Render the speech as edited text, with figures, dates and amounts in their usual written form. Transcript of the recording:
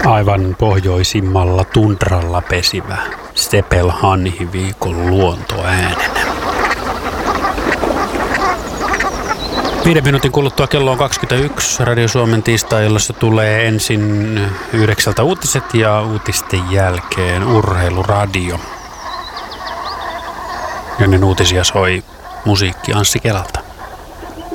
Aivan pohjoisimmalla tundralla pesivä Sepelhanhi viikon luontoäänenä. 5 minuutin kuluttua kello on 21. Radio Suomen tiistai-illassa tulee ensin 9 uutiset ja uutisten jälkeen urheiluradio. Ennen uutisia soi musiikki Anssi Kelalta.